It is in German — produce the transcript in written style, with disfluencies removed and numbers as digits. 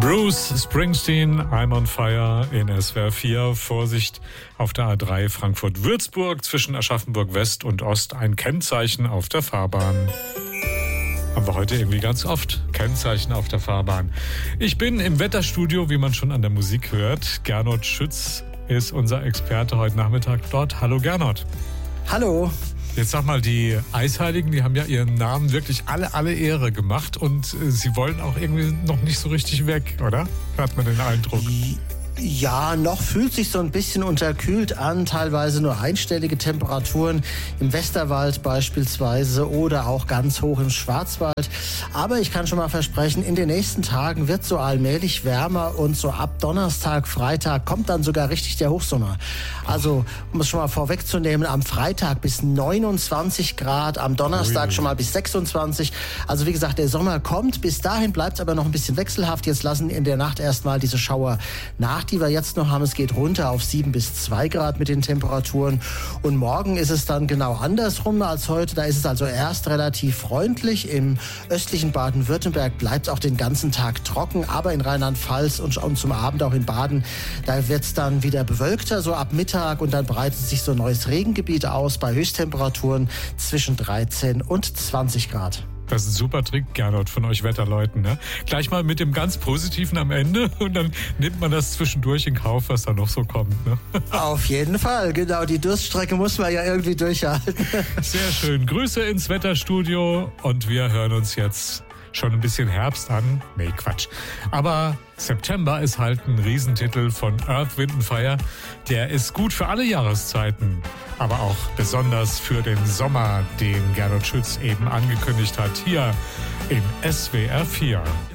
Bruce Springsteen, I'm on Fire in SWR 4. Vorsicht auf der A3 Frankfurt-Würzburg zwischen Aschaffenburg West und Ost. Ein Kennzeichen auf der Fahrbahn. Haben wir heute irgendwie ganz oft. Kennzeichen auf der Fahrbahn. Ich bin im Wetterstudio, wie man schon an der Musik hört. Gernot Schütz ist unser Experte heute Nachmittag dort. Hallo Gernot. Hallo. Jetzt sag mal, die Eisheiligen, die haben ja ihren Namen wirklich alle Ehre gemacht und sie wollen auch irgendwie noch nicht so richtig weg, oder? Hat man den Eindruck. Ja, noch fühlt sich so ein bisschen unterkühlt an, teilweise nur einstellige Temperaturen im Westerwald beispielsweise oder auch ganz hoch im Schwarzwald. Aber ich kann schon mal versprechen, in den nächsten Tagen wird so allmählich wärmer und so ab Donnerstag, Freitag kommt dann sogar richtig der Hochsommer. Also, um es schon mal vorwegzunehmen, am Freitag bis 29 Grad, am Donnerstag schon mal bis 26. Also wie gesagt, der Sommer kommt. Bis dahin bleibt es aber noch ein bisschen wechselhaft. Jetzt lassen in der Nacht erstmal diese Schauer nach, die wir jetzt noch haben. Es geht runter auf 7 bis 2 Grad mit den Temperaturen. Und morgen ist es dann genau andersrum als heute. Da ist es also erst relativ freundlich. Im östlichen Baden-Württemberg bleibt es auch den ganzen Tag trocken. Aber in Rheinland-Pfalz und zum Abend auch in Baden, da wird es dann wieder bewölkter, so ab Mittag. Und dann breitet sich so ein neues Regengebiet aus bei Höchsttemperaturen zwischen 13 und 20 Grad. Das ist ein super Trick, Gernot, von euch Wetterleuten, ne? Gleich mal mit dem ganz Positiven am Ende und dann nimmt man das zwischendurch in Kauf, was da noch so kommt, ne? Auf jeden Fall, genau. Die Durststrecke muss man ja irgendwie durchhalten. Sehr schön. Grüße ins Wetterstudio und wir hören uns jetzt schon ein bisschen Herbst an. Nee, Quatsch. Aber September ist halt ein Riesentitel von Earth, Wind & Fire. Der ist gut für alle Jahreszeiten, aber auch besonders für den Sommer, den Gernot Schütz eben angekündigt hat, hier in SWR 4.